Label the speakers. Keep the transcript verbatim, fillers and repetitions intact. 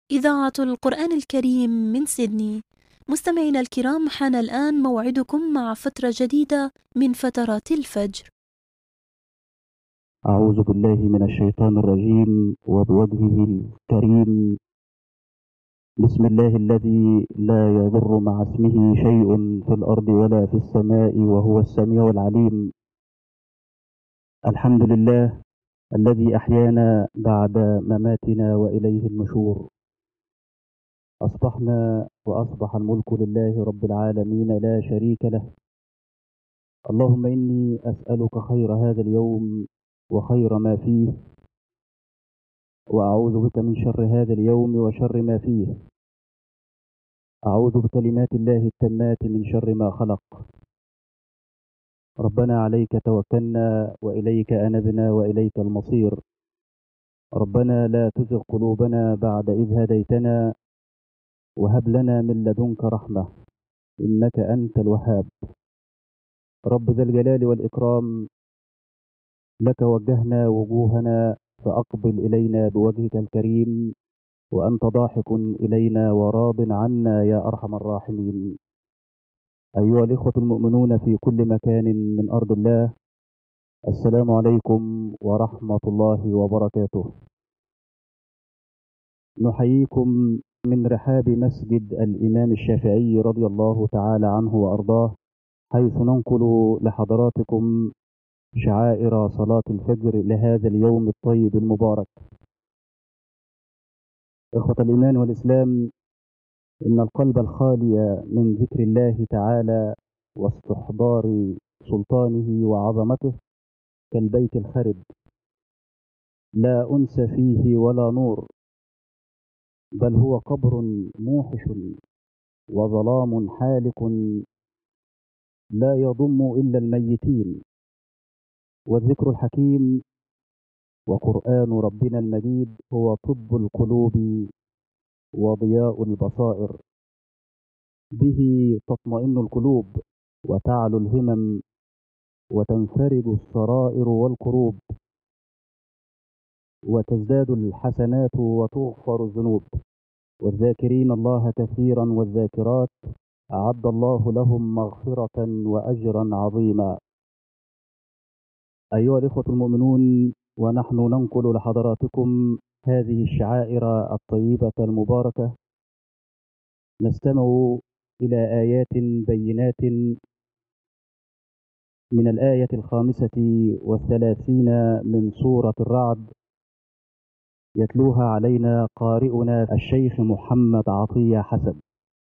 Speaker 1: إذاعة القرآن الكريم من سيدني. مستمعينا الكرام، حان الآن موعدكم مع فترة جديدة من فترات الفجر.
Speaker 2: أعوذ بالله من الشيطان الرجيم وبوجهه الكريم. بسم الله الذي لا يضر مع اسمه شيء في الأرض ولا في السماء وهو السميع العليم. الحمد لله الذي أحيانا بعد مماتنا وإليه النشور. أصبحنا وأصبح الملك لله رب العالمين لا شريك له. اللهم إني أسألك خير هذا اليوم وخير ما فيه، وأعوذ بك من شر هذا اليوم وشر ما فيه. أعوذ بكلمات الله التامات من شر ما خلق. ربنا عليك توكلنا وإليك أنبنا وإليك المصير. ربنا لا تزغ قلوبنا بعد إذ هديتنا وهب لنا من لدنك رحمة إنك أنت الوهاب. رب ذا الجلال والإكرام، لك وجهنا وجوهنا فأقبل إلينا بوجهك الكريم وأنت ضاحك إلينا وراض عنا يا أرحم الراحمين. أيها الإخوة المؤمنون في كل مكان من أرض الله، السلام عليكم ورحمة الله وبركاته. نحييكم من رحاب مسجد الإمام الشافعي رضي الله تعالى عنه وأرضاه، حيث ننقل لحضراتكم شعائر صلاة الفجر لهذا اليوم الطيب المبارك. إخوة الإيمان والإسلام، إن القلب الخالي من ذكر الله تعالى واستحضار سلطانه وعظمته كالبيت الخرب، لا أنس فيه ولا نور، بل هو قبر موحش وظلام حالك لا يضم إلا الميتين. والذكر الحكيم وقرآن ربنا المجيد هو طب القلوب وضياء البصائر، به تطمئن القلوب وتعلو الهمم وتنفرج السرائر والكروب، وتزداد الحسنات وتغفر الذنوب. والذاكرين الله كثيرا والذاكرات أعد الله لهم مغفرة وأجرا عظيما. أيها الإخوة المؤمنون، ونحن ننقل لحضراتكم هذه الشعائر الطيبة المباركة، نستمع إلى آيات بينات من الآية الخامسة والثلاثين من سورة الرعد، يتلوها علينا قارئنا الشيخ محمد عطية حسن.